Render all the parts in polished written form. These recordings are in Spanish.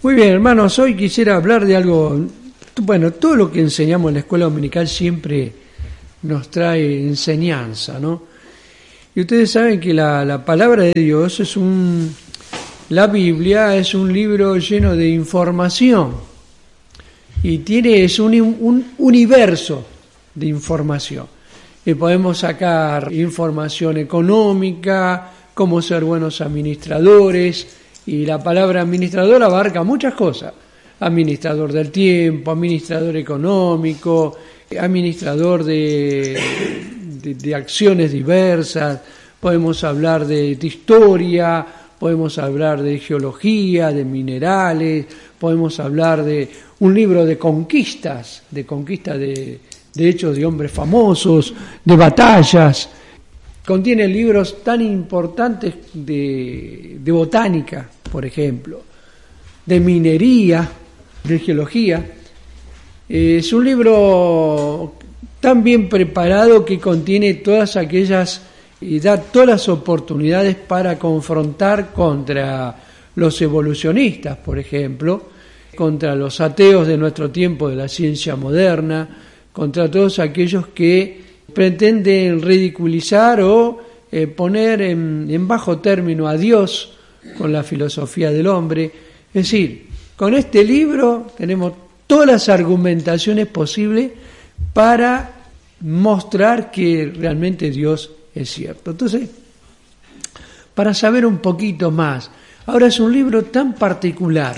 Muy bien, hermanos, hoy quisiera hablar de algo, bueno, todo lo que enseñamos en la escuela dominical siempre nos trae enseñanza, ¿no? Y ustedes saben que la palabra de Dios la Biblia es un libro lleno de información y es un universo de información. Y podemos sacar información económica, cómo ser buenos administradores, y la palabra administrador abarca muchas cosas: administrador del tiempo, administrador económico, administrador de acciones diversas. Podemos hablar de historia, podemos hablar de geología, de minerales, podemos hablar de un libro de conquistas, de hechos de hombres famosos, de batallas. Contiene libros tan importantes de botánica, por ejemplo, de minería, de geología. Es un libro tan bien preparado que contiene todas aquellas y da todas las oportunidades para confrontar contra los evolucionistas, por ejemplo, contra los ateos de nuestro tiempo de la ciencia moderna, contra todos aquellos que pretenden ridiculizar o poner en bajo término a Dios con la filosofía del hombre. Es decir, con este libro tenemos todas las argumentaciones posibles para mostrar que realmente Dios es cierto. Entonces, para saber un poquito más, ahora es un libro tan particular.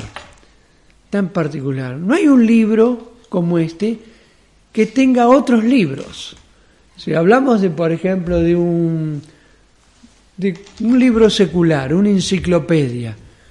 No hay un libro como este que tenga otros libros. Si hablamos por ejemplo, de un libro secular, una enciclopedia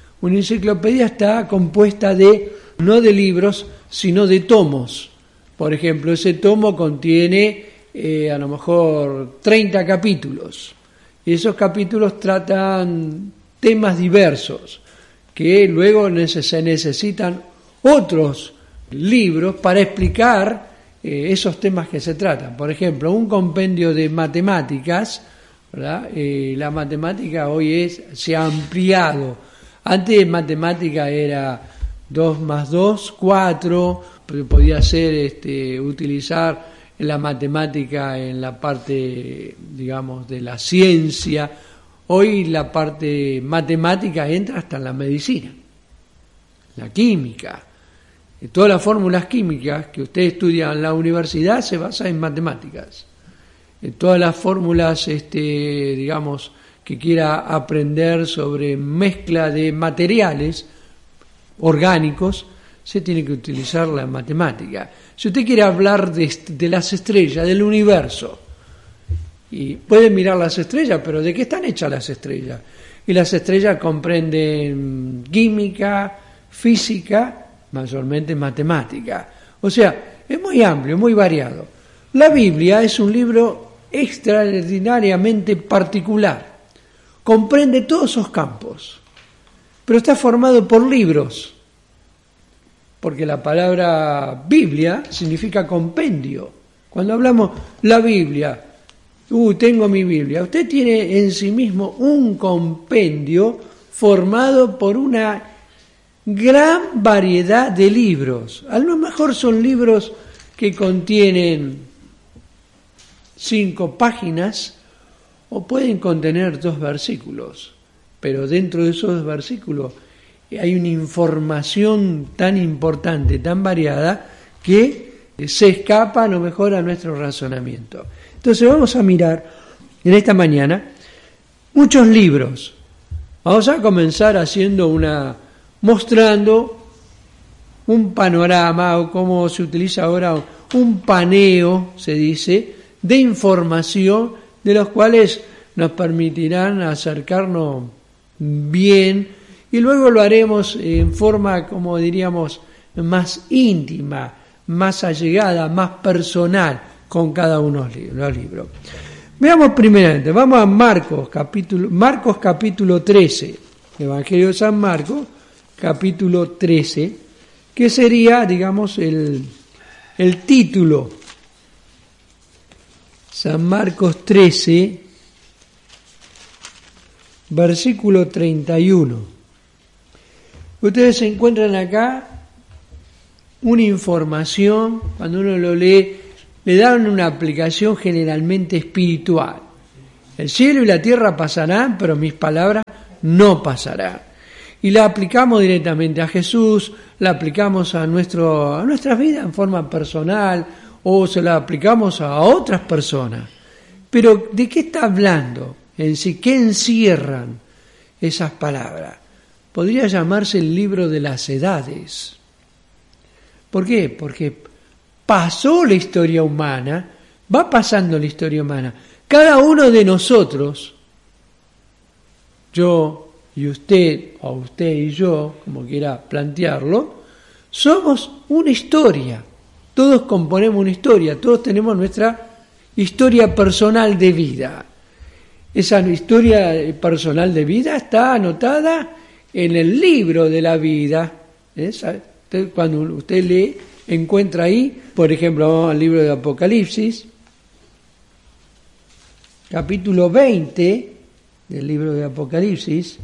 está compuesta no de libros, sino de tomos. Por ejemplo, ese tomo contiene a lo mejor 30 capítulos, y esos capítulos tratan temas diversos, que luego se necesitan otros libros para explicar esos temas que se tratan. Por ejemplo, un compendio de matemáticas, ¿verdad? La matemática hoy se ha ampliado. Antes matemática era 2 más 2, 4, podía ser utilizar la matemática en la parte, digamos, de la ciencia. Hoy la parte matemática entra hasta en la medicina, la química. Todas las fórmulas químicas que usted estudia en la universidad se basan en matemáticas. Todas las fórmulas, digamos, que quiera aprender sobre mezcla de materiales orgánicos, se tiene que utilizar la matemática. Si usted quiere hablar de las estrellas, del universo, y puede mirar las estrellas, pero ¿de qué están hechas las estrellas? Y las estrellas comprenden química, física, mayormente matemática. O sea, es muy amplio, muy variado. La Biblia es un libro extraordinariamente particular. Comprende todos esos campos, pero está formado por libros, porque la palabra Biblia significa compendio. Cuando hablamos la Biblia, tengo mi Biblia, usted tiene en sí mismo un compendio formado por una gran variedad de libros. A lo mejor son libros que contienen 5 páginas o pueden contener 2 versículos, pero dentro de esos 2 versículos hay una información tan importante, tan variada, que se escapa a lo mejor a nuestro razonamiento. Entonces vamos a mirar en esta mañana muchos libros. Vamos a comenzar mostrando un panorama, o como se utiliza ahora, un paneo, se dice, de información, de los cuales nos permitirán acercarnos bien, y luego lo haremos en forma, como diríamos, más íntima, más allegada, más personal con cada uno de los libros. Veamos primeramente, vamos a Marcos capítulo 13, Evangelio de San Marcos, capítulo 13, que sería, digamos, el título. San Marcos 13, versículo 31. Ustedes encuentran acá una información, cuando uno lo lee, le dan una aplicación generalmente espiritual. El cielo y la tierra pasarán, pero mis palabras no pasarán. Y la aplicamos directamente a Jesús, la aplicamos a nuestras vidas en forma personal, o se la aplicamos a otras personas. Pero, ¿de qué está hablando en sí? ¿Qué encierran esas palabras? Podría llamarse el libro de las edades. ¿Por qué? Porque pasó la historia humana, va pasando la historia humana. Cada uno de nosotros, yo y usted, o usted y yo, como quiera plantearlo, somos una historia. Todos componemos una historia, todos tenemos nuestra historia personal de vida. Esa historia personal de vida está anotada en el libro de la vida. Cuando usted lee, encuentra ahí, por ejemplo, vamos al libro de Apocalipsis, capítulo 20 del libro de Apocalipsis,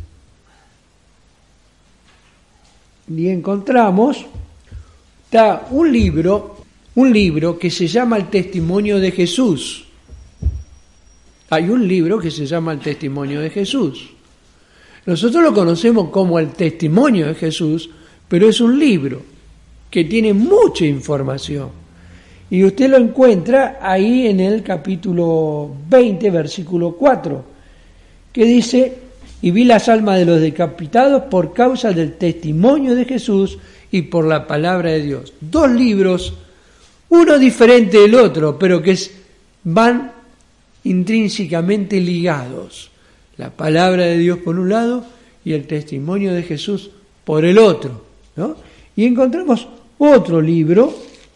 y encontramos, está un libro que se llama El Testimonio de Jesús. Hay un libro que se llama El Testimonio de Jesús. Nosotros lo conocemos como El Testimonio de Jesús, pero es un libro que tiene mucha información. Y usted lo encuentra ahí en el capítulo 20, versículo 4, que dice: y vi las almas de los decapitados por causa del testimonio de Jesús y por la palabra de Dios. Dos libros, uno diferente del otro, pero que van intrínsecamente ligados. La palabra de Dios por un lado y el testimonio de Jesús por el otro, ¿no? Y encontramos otro libro,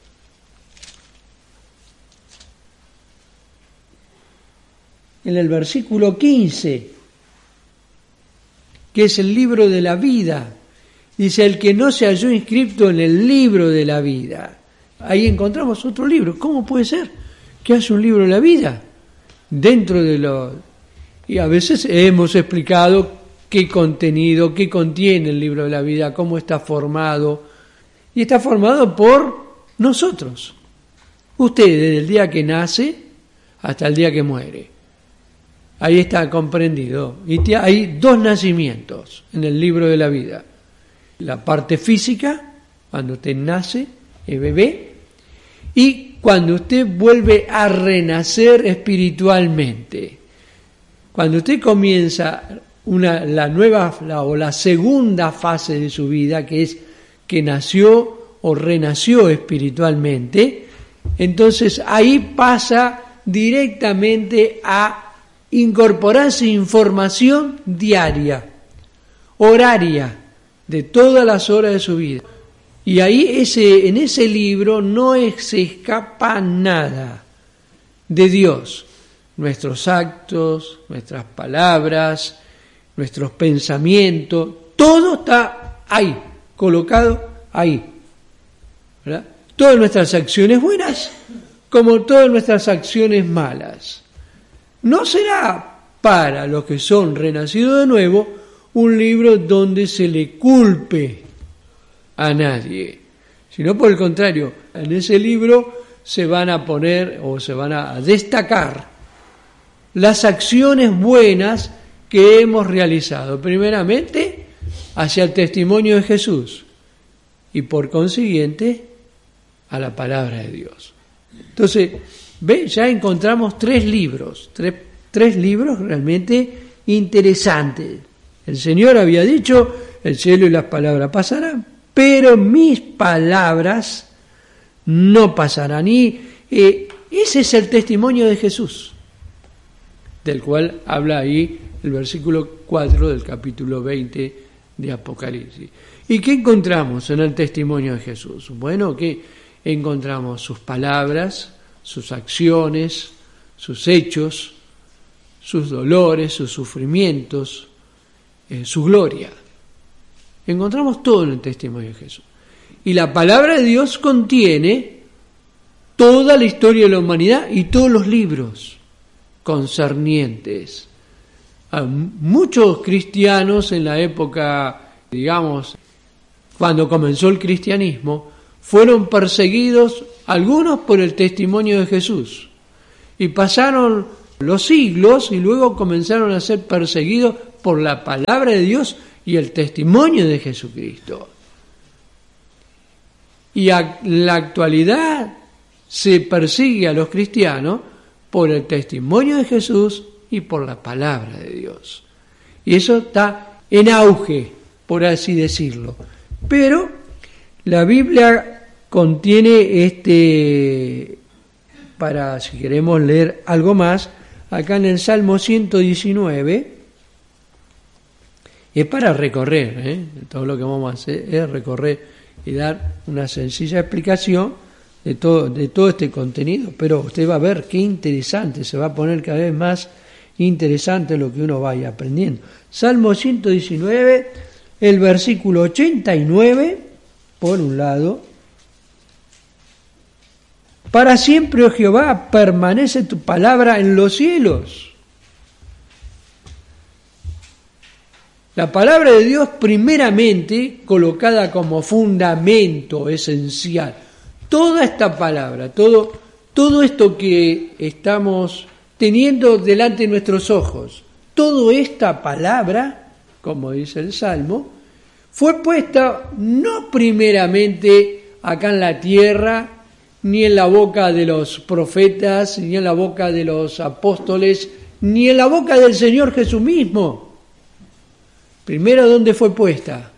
en el versículo 15, que es el libro de la vida. Dice: el que no se halló inscrito en el libro de la vida. Ahí encontramos otro libro. ¿Cómo puede ser que haya un libro de la vida dentro de lo? Y a veces hemos explicado qué contenido, qué contiene el libro de la vida, cómo está formado. Y está formado por nosotros. Usted, desde el día que nace hasta el día que muere. Ahí está comprendido. Y hay dos nacimientos en el libro de la vida. La parte física, cuando usted nace, es bebé, y cuando usted vuelve a renacer espiritualmente. Cuando usted comienza la segunda fase de su vida, que es que nació o renació espiritualmente, entonces ahí pasa directamente a incorporarse información diaria, horaria, de todas las horas de su vida. Y ahí en ese libro no se escapa nada de Dios. Nuestros actos, nuestras palabras, nuestros pensamientos, todo está ahí, colocado ahí, ¿verdad? Todas nuestras acciones buenas como todas nuestras acciones malas. No será para los que son renacidos de nuevo un libro donde se le culpe a nadie, sino por el contrario, en ese libro se van a poner o se van a destacar las acciones buenas que hemos realizado, primeramente hacia el testimonio de Jesús y por consiguiente a la palabra de Dios. Entonces, ya encontramos tres libros realmente interesantes. El Señor había dicho: el cielo y las palabras pasarán, pero mis palabras no pasarán. Y ese es el testimonio de Jesús, del cual habla ahí el versículo 4 del capítulo 20 de Apocalipsis. ¿Y qué encontramos en el testimonio de Jesús? Bueno, que encontramos sus palabras, sus acciones, sus hechos, sus dolores, sus sufrimientos, su gloria. Encontramos todo en el testimonio de Jesús. Y la palabra de Dios contiene toda la historia de la humanidad y todos los libros concernientes. A muchos cristianos en la época, digamos, cuando comenzó el cristianismo, fueron perseguidos algunos por el testimonio de Jesús. Y pasaron los siglos y luego comenzaron a ser perseguidos por la palabra de Dios y el testimonio de Jesucristo. Y en la actualidad se persigue a los cristianos por el testimonio de Jesús y por la palabra de Dios. Y eso está en auge, por así decirlo. Pero la Biblia contiene para si queremos leer algo más, acá en el Salmo 119, es para recorrer, todo lo que vamos a hacer es recorrer y dar una sencilla explicación de todo este contenido, pero usted va a ver qué interesante, se va a poner cada vez más interesante lo que uno vaya aprendiendo. Salmo 119, el versículo 89, por un lado: para siempre, oh Jehová, permanece tu palabra en los cielos. La palabra de Dios primeramente colocada como fundamento esencial. Toda esta palabra, todo esto que estamos teniendo delante de nuestros ojos, toda esta palabra, como dice el Salmo, fue puesta no primeramente acá en la tierra, ni en la boca de los profetas, ni en la boca de los apóstoles, ni en la boca del Señor Jesús mismo. Primero, ¿dónde fue puesta?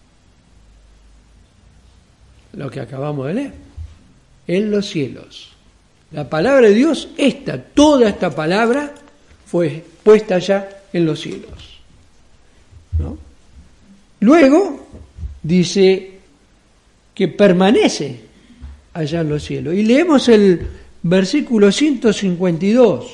Lo que acabamos de leer. En los cielos. La palabra de Dios, toda esta palabra, fue puesta ya en los cielos, ¿no? Luego, dice que permanece allá en los cielos. Y leemos el versículo 152.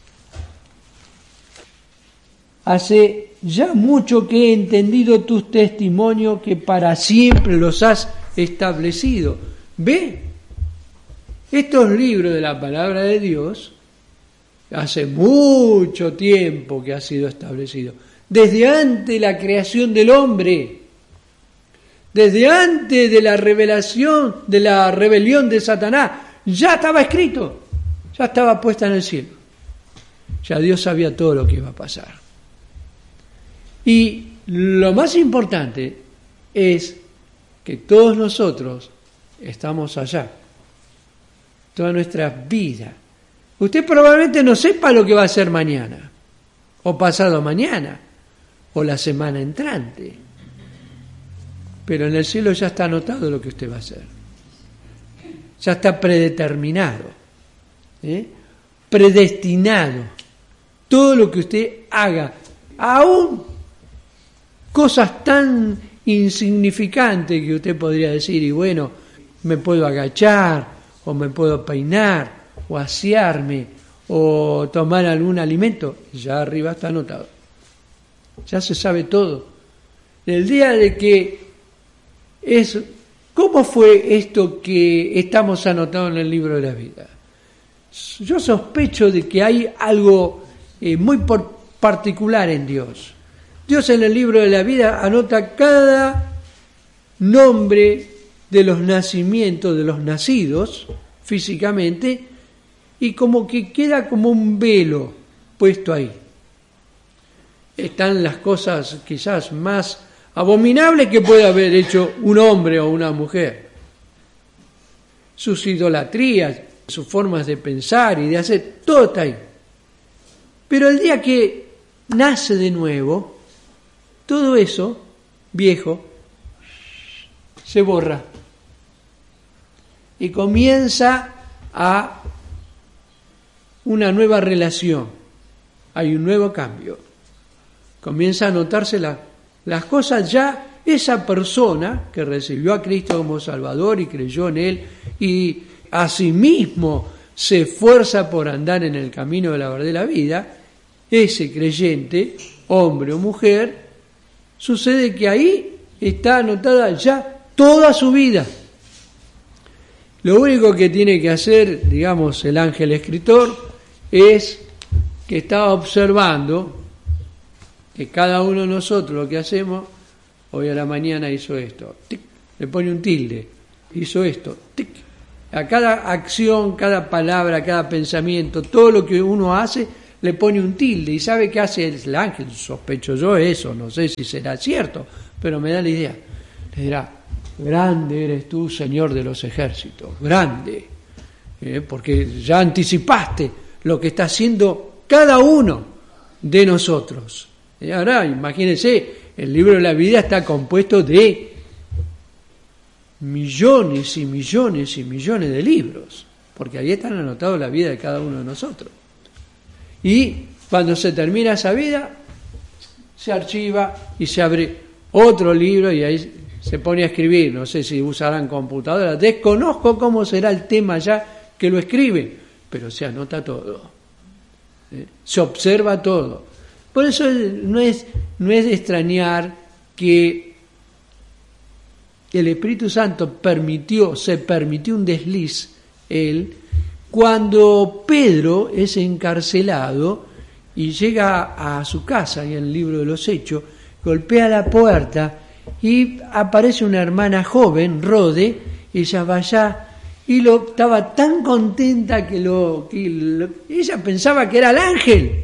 Hace ya mucho que he entendido tus testimonios, que para siempre los has establecido. ¿Ve? Estos libros de la palabra de Dios, hace mucho tiempo que ha sido establecido. Desde antes de la creación del hombre, desde antes de la revelación, de la rebelión de Satanás, ya estaba escrito, ya estaba puesta en el cielo. Ya Dios sabía todo lo que iba a pasar. Y lo más importante es que todos nosotros estamos allá, toda nuestra vida. Usted probablemente no sepa lo que va a hacer mañana, o pasado mañana, o la semana entrante. Pero en el cielo ya está anotado lo que usted va a hacer. Ya está predeterminado, predestinado. Todo lo que usted haga, aún cosas tan insignificantes que usted podría decir, y bueno, me puedo agachar, o me puedo peinar, o asearme, o tomar algún alimento, ya arriba está anotado. Ya se sabe todo. El día de que ¿cómo fue esto que estamos anotados en el libro de la vida? Yo sospecho de que hay algo muy particular en Dios. Dios en el libro de la vida anota cada nombre de los nacimientos, de los nacidos físicamente, y como que queda como un velo puesto ahí. Están las cosas quizás más abominables que puede haber hecho un hombre o una mujer. Sus idolatrías, sus formas de pensar y de hacer, todo está ahí. Pero el día que nace de nuevo, todo eso, viejo, se borra. Y comienza a una nueva relación. Hay un nuevo cambio. Comienza a notarse las cosas ya. Esa persona que recibió a Cristo como Salvador y creyó en Él y asimismo se esfuerza por andar en el camino de la verdad de la vida, ese creyente, hombre o mujer, sucede que ahí está anotada ya toda su vida. Lo único que tiene que hacer, digamos, el ángel escritor es que está observando que cada uno de nosotros lo que hacemos, hoy a la mañana hizo esto, tic, le pone un tilde. Hizo esto, tic. A cada acción, cada palabra, cada pensamiento, todo lo que uno hace, le pone un tilde. ¿Y sabe qué hace el ángel? Sospecho yo eso, no sé si será cierto, pero me da la idea. Le dirá, grande eres tú, Señor de los ejércitos, grande, porque ya anticipaste lo que está haciendo cada uno de nosotros. Y ahora, imagínense, el libro de la vida está compuesto de millones y millones y millones de libros, porque ahí están anotados la vida de cada uno de nosotros. Y cuando se termina esa vida, se archiva y se abre otro libro y ahí se pone a escribir. No sé si usarán computadora, desconozco cómo será el tema ya que lo escribe, pero se anota todo, se observa todo. Por eso no es de extrañar que el Espíritu Santo se permitió un desliz, cuando Pedro es encarcelado y llega a su casa, y en el libro de los Hechos, golpea la puerta y aparece una hermana joven, Rode, ella va allá y estaba tan contenta que ella pensaba que era el ángel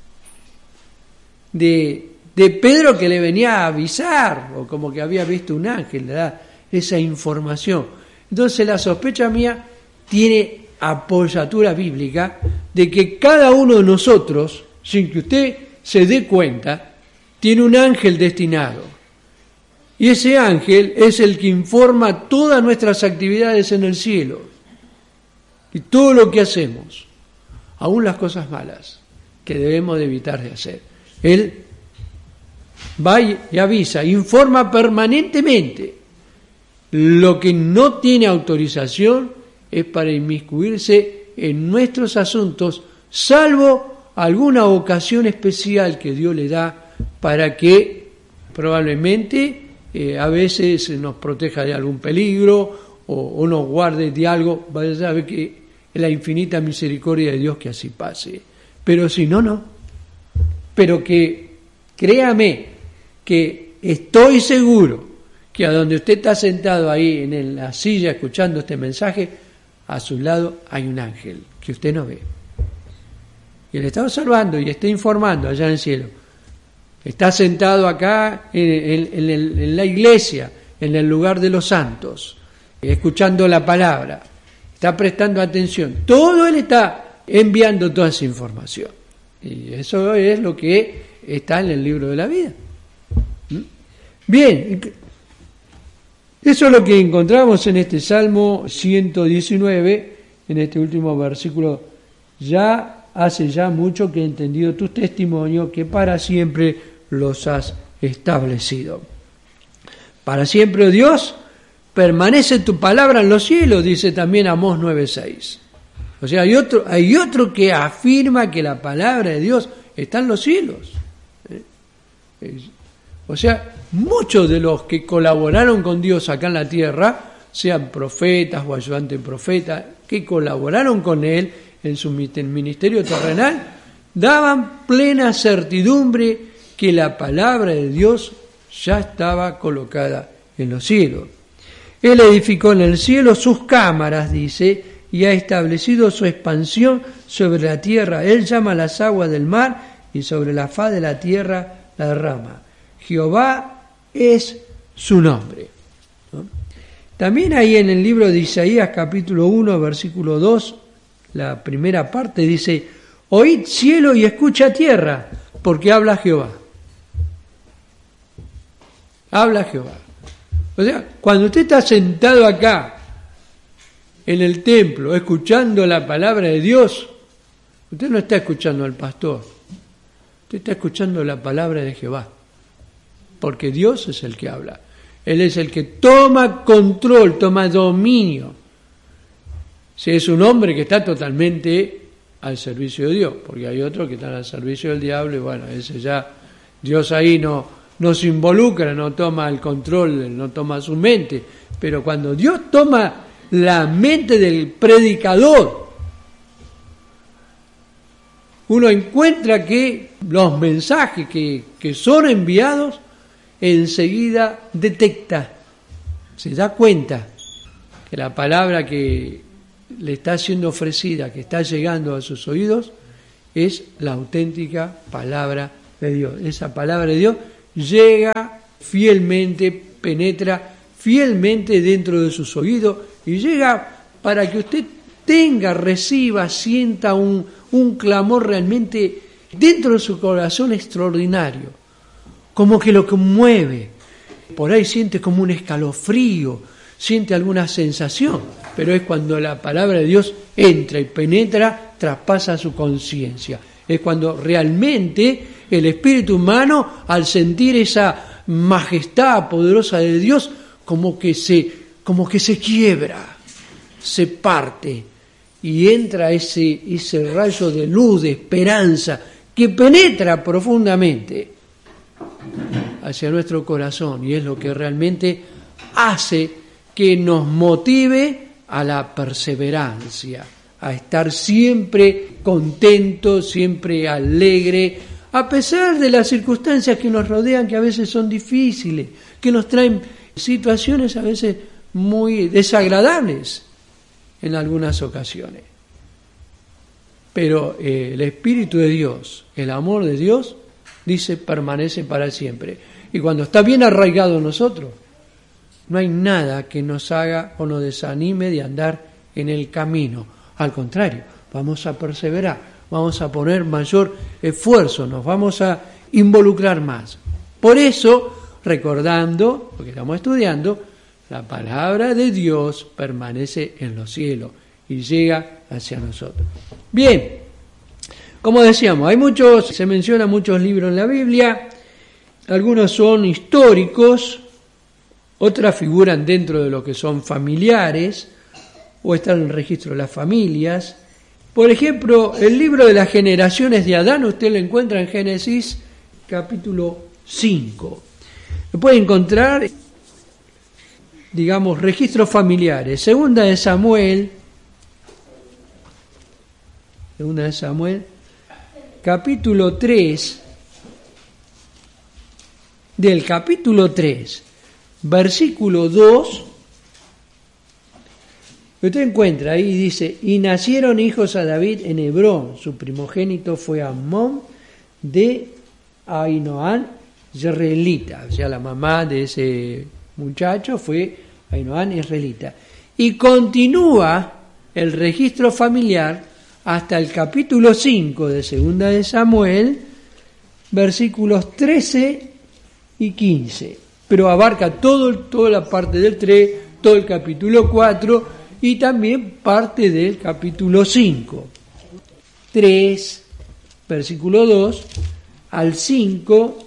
de Pedro que le venía a avisar, o como que había visto un ángel, le da esa información. Entonces la sospecha mía tiene apoyatura bíblica de que cada uno de nosotros, sin que usted se dé cuenta, tiene un ángel destinado. Y ese ángel es el que informa todas nuestras actividades en el cielo. Y todo lo que hacemos, aún las cosas malas, que debemos de evitar de hacer. Él va y avisa, informa permanentemente. Lo que no tiene autorización es para inmiscuirse en nuestros asuntos, salvo alguna ocasión especial que Dios le da para que probablemente a veces nos proteja de algún peligro o nos guarde de algo. Vaya a saber que es la infinita misericordia de Dios que así pase. Pero si no, no. Pero que, créame, que estoy seguro que a donde usted está sentado ahí en la silla escuchando este mensaje, a su lado hay un ángel que usted no ve. Y le está observando y está informando allá en el cielo. Está sentado acá en la iglesia, en el lugar de los santos, escuchando la palabra, está prestando atención. Todo él está enviando toda esa información. Y eso es lo que está en el libro de la vida. Bien, eso es lo que encontramos en este Salmo 119, en este último versículo. Hace ya mucho que he entendido tus testimonios, que para siempre los has establecido. Para siempre, oh Dios, permanece tu palabra en los cielos, dice también Amós 9:6. O sea, hay otro que afirma que la palabra de Dios está en los cielos. O sea, muchos de los que colaboraron con Dios acá en la tierra, sean profetas o ayudantes profetas, que colaboraron con Él en su ministerio terrenal, daban plena certidumbre que la palabra de Dios ya estaba colocada en los cielos. Él edificó en el cielo sus cámaras, dice, y ha establecido su expansión sobre la tierra. Él llama las aguas del mar y sobre la faz de la tierra la derrama. Jehová es su nombre. ¿No? También ahí en el libro de Isaías, capítulo 1, versículo 2, la primera parte dice: oíd cielo y escucha tierra, porque habla Jehová. Habla Jehová. O sea, cuando usted está sentado acá, en el templo, escuchando la palabra de Dios, usted no está escuchando al pastor, usted está escuchando la palabra de Jehová. Porque Dios es el que habla. Él es el que toma control, toma dominio. Si es un hombre que está totalmente al servicio de Dios, porque hay otros que están al servicio del diablo y bueno, ese ya, Dios ahí no se involucra, no toma el control, no toma su mente. Pero cuando Dios toma la mente del predicador, uno encuentra que los mensajes que son enviados enseguida detecta se da cuenta que la palabra que le está siendo ofrecida, que está llegando a sus oídos, es la auténtica palabra de Dios. Esa palabra de Dios llega fielmente, penetra fielmente dentro de sus oídos y llega para que usted tenga, reciba, sienta un clamor realmente dentro de su corazón extraordinario, como que lo conmueve. Por ahí siente como un escalofrío, siente alguna sensación, pero es cuando la palabra de Dios entra y penetra, traspasa su conciencia. Es cuando realmente el espíritu humano, al sentir esa majestad poderosa de Dios, como que se quiebra, se parte y entra ese rayo de luz, de esperanza, que penetra profundamente hacia nuestro corazón, y es lo que realmente hace que nos motive a la perseverancia, a estar siempre contento, siempre alegre, a pesar de las circunstancias que nos rodean, que a veces son difíciles, que nos traen situaciones a veces muy desagradables en algunas ocasiones. Pero el Espíritu de Dios, el amor de Dios, dice, permanece para siempre. Y cuando está bien arraigado en nosotros, no hay nada que nos haga o nos desanime de andar en el camino. Al contrario, vamos a perseverar, vamos a poner mayor esfuerzo, nos vamos a involucrar más. Por eso, recordando, porque estamos estudiando, la palabra de Dios permanece en los cielos y llega hacia nosotros. Bien, como decíamos, se mencionan muchos libros en la Biblia, algunos son históricos, otras figuran dentro de lo que son familiares o están en el registro de las familias. Por ejemplo, el libro de las generaciones de Adán, usted lo encuentra en Génesis capítulo 5. Lo puede encontrar, digamos, registros familiares. Segunda de Samuel, capítulo 3, del capítulo 3, versículo 2, usted encuentra ahí, dice, y nacieron hijos a David en Hebrón, su primogénito fue Amnón de Ahinoam israelita, o sea, la mamá de ese muchacho fue Ahinoam israelita. Y continúa el registro familiar hasta el capítulo 5 de Segunda de Samuel, versículos 13 y 15. Pero abarca toda la parte del 3, todo el capítulo 4 y también parte del capítulo 5. 3, versículo 2, al 5,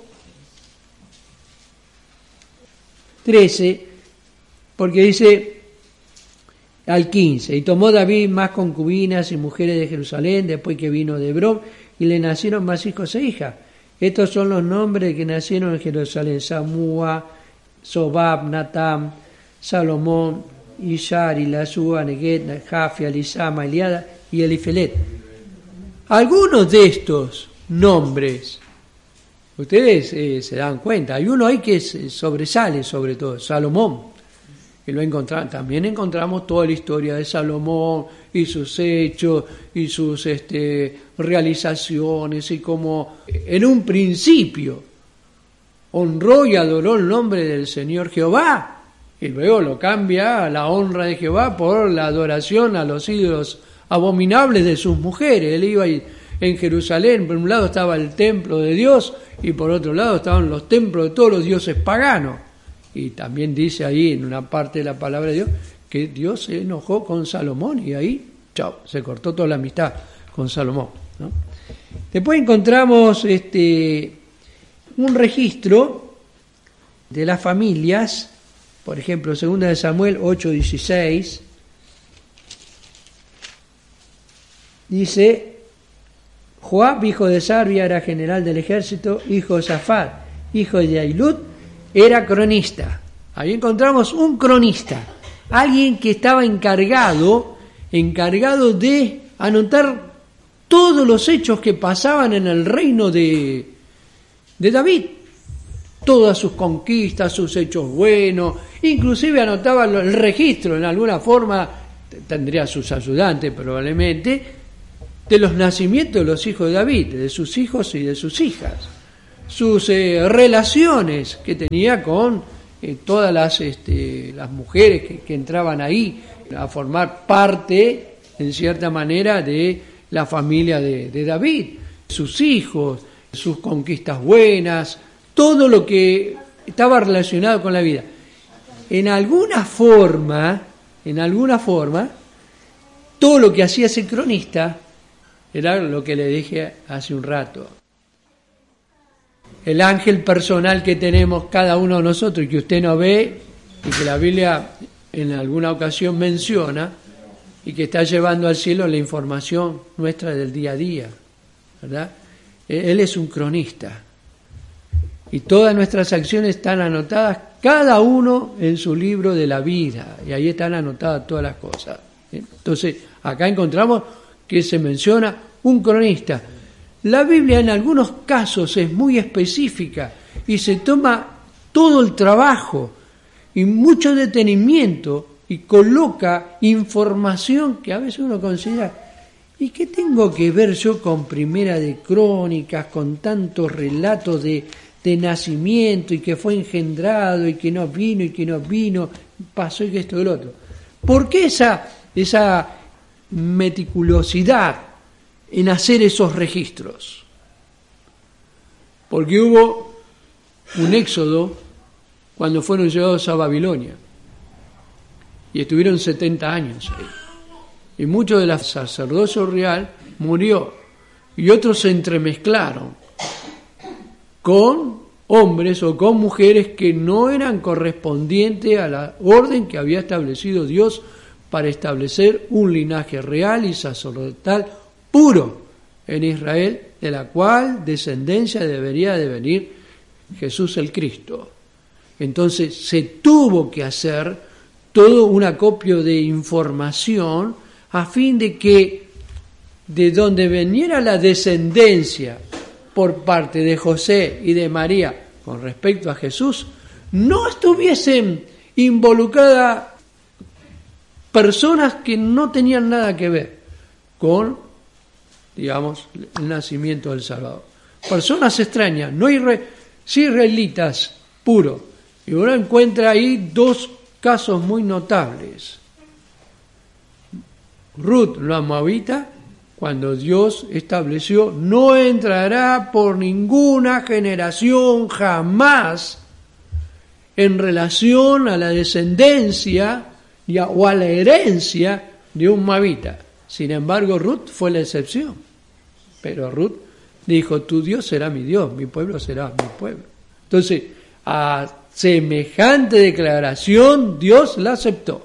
13, porque dice al 15, y tomó David más concubinas y mujeres de Jerusalén después que vino de Hebrón, y le nacieron más hijos e hijas. Estos son los nombres que nacieron en Jerusalén: Samúa, Sobab, Natam, Salomón, Ishar, Ilasúa, Neguet, Jafia, Elisama, Eliada y Elifelet. Algunos de estos nombres, ustedes se dan cuenta, hay uno ahí que sobresale sobre todo, Salomón, que lo encontramos, también encontramos toda la historia de Salomón y sus hechos y sus realizaciones, y como en un principio honró y adoró el nombre del Señor Jehová, y luego lo cambia a la honra de Jehová por la adoración a los ídolos abominables de sus mujeres. Él iba en Jerusalén, por un lado estaba el templo de Dios y por otro lado estaban los templos de todos los dioses paganos. Y también dice ahí en una parte de la palabra de Dios que Dios se enojó con Salomón y ahí, chao, se cortó toda la amistad con Salomón, ¿no? Después encontramos un registro de las familias, por ejemplo, 2 de Samuel 8:16, dice, Joab, hijo de Sarvia, era general del ejército, hijo de Zafat, hijo de Ahilud, era cronista. Ahí encontramos un cronista, alguien que estaba encargado de anotar todos los hechos que pasaban en el reino de David. todas sus conquistas, sus hechos buenos, inclusive anotaba el registro en alguna forma, tendría sus ayudantes probablemente, de los nacimientos de los hijos de David, de sus hijos y de sus hijas, sus relaciones que tenía con todas las mujeres que entraban ahí a formar parte, en cierta manera, de la familia de David, sus hijos, sus conquistas buenas, todo lo que estaba relacionado con la vida. En alguna forma, todo lo que hacía ese cronista era lo que le dije hace un rato. El ángel personal que tenemos cada uno de nosotros y que usted no ve y que la Biblia en alguna ocasión menciona y que está llevando al cielo la información nuestra del día a día, ¿verdad? Él es un cronista y todas nuestras acciones están anotadas, cada uno en su libro de la vida, y ahí están anotadas todas las cosas. Entonces, acá encontramos que se menciona un cronista. La Biblia en algunos casos es muy específica y se toma todo el trabajo y mucho detenimiento y coloca información que a veces uno considera, ¿y qué tengo que ver yo con Primera de Crónicas, con tantos relatos de nacimiento y que fue engendrado y que no vino, pasó y que esto y lo otro? ¿Por qué esa meticulosidad en hacer esos registros? Porque hubo un éxodo cuando fueron llevados a Babilonia y estuvieron 70 años ahí, y mucho del sacerdocio real murió y otros se entremezclaron con hombres o con mujeres que no eran correspondientes a la orden que había establecido Dios para establecer un linaje real y sacerdotal puro en Israel, de la cual descendencia debería de venir Jesús el Cristo. Entonces se tuvo que hacer todo un acopio de información a fin de que de donde viniera la descendencia por parte de José y de María con respecto a Jesús, no estuviesen involucradas personas que no tenían nada que ver con, digamos, el nacimiento del Salvador. Personas extrañas, no israelitas puros. Y uno encuentra ahí dos casos muy notables. Ruth, la moabita, cuando Dios estableció, no entrará por ninguna generación jamás en relación a la descendencia o a la herencia de un moabita. Sin embargo, Ruth fue la excepción. Pero Ruth dijo, tu Dios será mi Dios, mi pueblo será mi pueblo. Entonces, a semejante declaración, Dios la aceptó.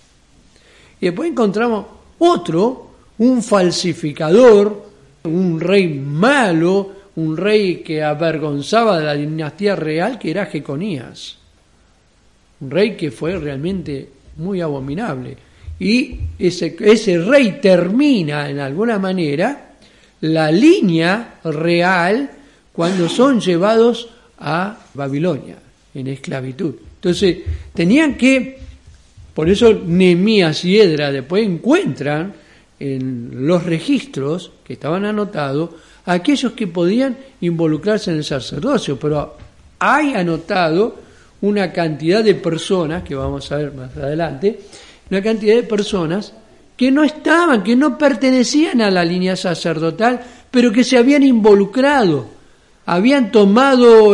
Y después encontramos otro, un falsificador, un rey malo, un rey que avergonzaba de la dinastía real, que era Jeconías. Un rey que fue realmente muy abominable. Y ese rey termina, en alguna manera, la línea real cuando son llevados a Babilonia, en esclavitud. Entonces, tenían que, por eso Nehemías y Esdras después encuentran en los registros que estaban anotados aquellos que podían involucrarse en el sacerdocio, pero hay anotado una cantidad de personas, que vamos a ver más adelante, una cantidad de personas que no estaban, que no pertenecían a la línea sacerdotal, pero que se habían involucrado, habían tomado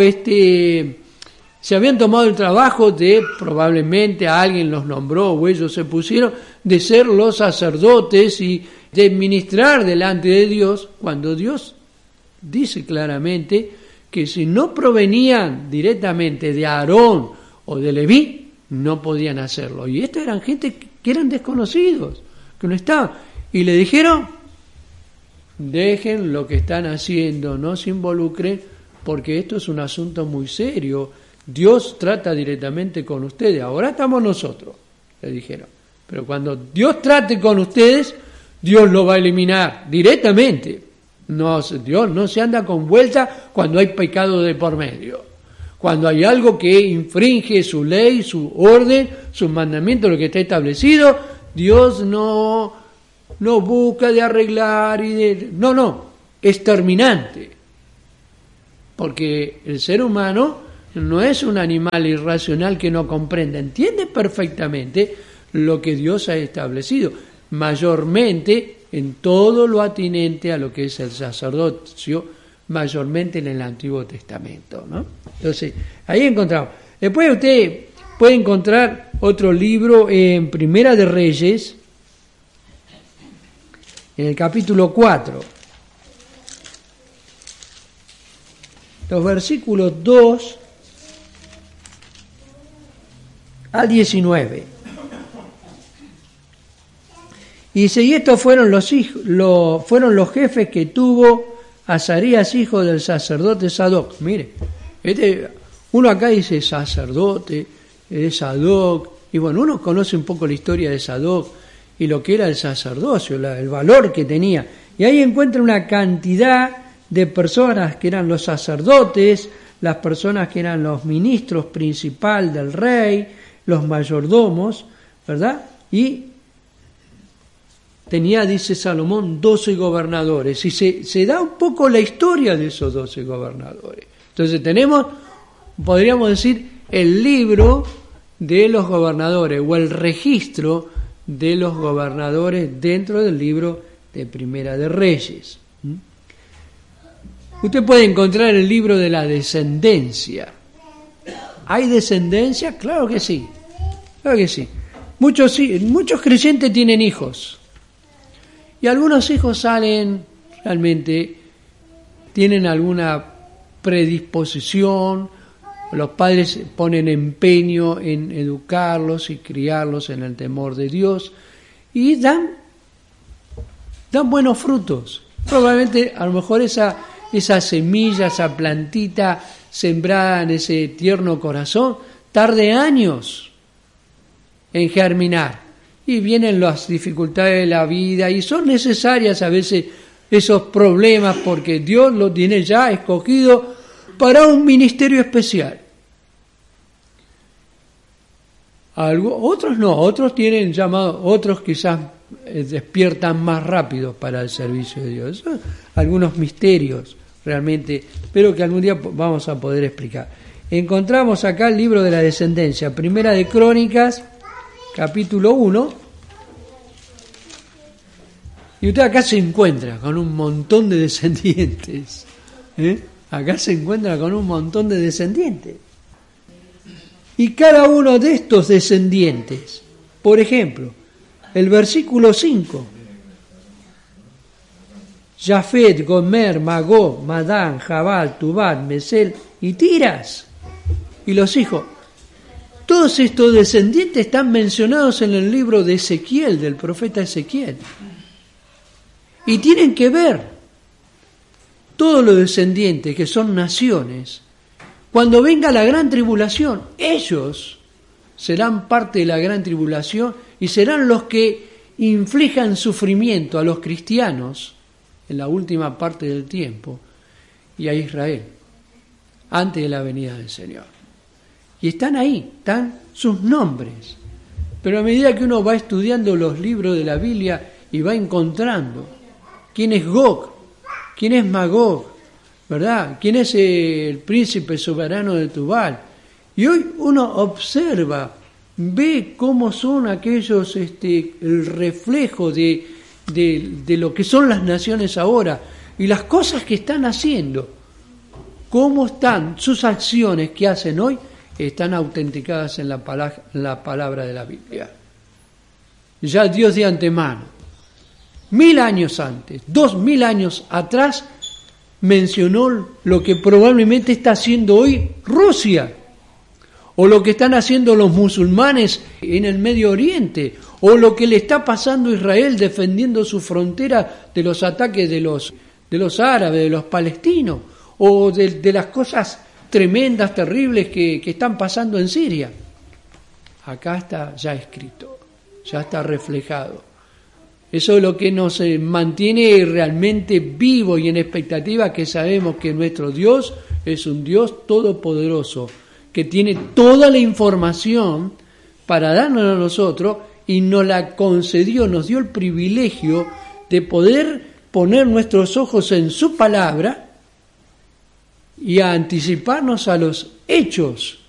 se habían tomado el trabajo de, probablemente a alguien los nombró o ellos se pusieron, de ser los sacerdotes y de ministrar delante de Dios, cuando Dios dice claramente que si no provenían directamente de Aarón o de Leví, no podían hacerlo. Y estos eran gente que eran desconocidos, que no estaban. Y le dijeron, dejen lo que están haciendo, no se involucren, porque esto es un asunto muy serio. Dios trata directamente con ustedes. Ahora estamos nosotros, le dijeron. Pero cuando Dios trate con ustedes, Dios lo va a eliminar directamente. No, Dios no se anda con vuelta cuando hay pecado de por medio. Cuando hay algo que infringe su ley, su orden, sus mandamientos, lo que está establecido, Dios no busca de arreglar no, es terminante. Porque el ser humano no es un animal irracional que no comprende, entiende perfectamente lo que Dios ha establecido, mayormente en todo lo atinente a lo que es el sacerdocio, mayormente en el Antiguo Testamento, ¿no? Entonces, ahí encontramos. Después usted puede encontrar otro libro en Primera de Reyes, en el capítulo 4, los versículos 2 al 19. Y dice, y estos fueron los jefes que tuvo Azarías, hijo del sacerdote Sadoc. Mire, uno acá dice sacerdote, es Sadoc, y bueno, uno conoce un poco la historia de Sadoc y lo que era el sacerdocio, el valor que tenía. Y ahí encuentra una cantidad de personas que eran los sacerdotes, las personas que eran los ministros principales del rey, los mayordomos, ¿verdad? Y tenía, dice Salomón, 12 gobernadores, y se da un poco la historia de esos 12 gobernadores. Entonces tenemos, podríamos decir, el libro de los gobernadores, o el registro de los gobernadores dentro del libro de Primera de Reyes. Usted puede encontrar el libro de la descendencia. ¿Hay descendencia? Claro que sí, claro que sí. Muchos creyentes tienen hijos. Y algunos hijos salen, realmente, tienen alguna predisposición, los padres ponen empeño en educarlos y criarlos en el temor de Dios, y dan buenos frutos. Probablemente, a lo mejor esa semilla, esa plantita sembrada en ese tierno corazón, tarde años en germinar. Y vienen las dificultades de la vida y son necesarias a veces esos problemas porque Dios lo tiene ya escogido para un ministerio especial. Otros no, otros tienen llamado, otros quizás despiertan más rápido para el servicio de Dios. Son algunos misterios realmente, pero que algún día vamos a poder explicar. Encontramos acá el libro de la descendencia, Primera de Crónicas, capítulo 1, y usted acá se encuentra con un montón de descendientes. Acá se encuentra con un montón de descendientes. Y cada uno de estos descendientes, por ejemplo, el versículo 5, Jafet, Gomer, Magog, Madán, Jabal, Tubal, Mesel y Tiras, y los hijos. Todos estos descendientes están mencionados en el libro de Ezequiel, del profeta Ezequiel. Y tienen que ver todos los descendientes, que son naciones, cuando venga la gran tribulación, ellos serán parte de la gran tribulación y serán los que inflijan sufrimiento a los cristianos en la última parte del tiempo y a Israel, antes de la venida del Señor. Y están ahí, están sus nombres. Pero a medida que uno va estudiando los libros de la Biblia y va encontrando quién es Gog, quién es Magog, ¿verdad? ¿Quién es el príncipe soberano de Tubal? Y hoy uno observa, ve cómo son aquellos, el reflejo de lo que son las naciones ahora y las cosas que están haciendo, cómo están sus acciones que hacen hoy, están autenticadas en la palabra de la Biblia. Ya Dios de antemano, 1000 años antes, 2000 años atrás, mencionó lo que probablemente está haciendo hoy Rusia, o lo que están haciendo los musulmanes en el Medio Oriente, o lo que le está pasando a Israel defendiendo su frontera de los ataques de los árabes, de los palestinos, o de las cosas tremendas, terribles que están pasando en Siria. Acá está ya escrito, ya está reflejado. Eso es lo que nos mantiene realmente vivos y en expectativa, que sabemos que nuestro Dios es un Dios todopoderoso que tiene toda la información para darnos a nosotros y nos la concedió, nos dio el privilegio de poder poner nuestros ojos en su palabra y a anticiparnos a los hechos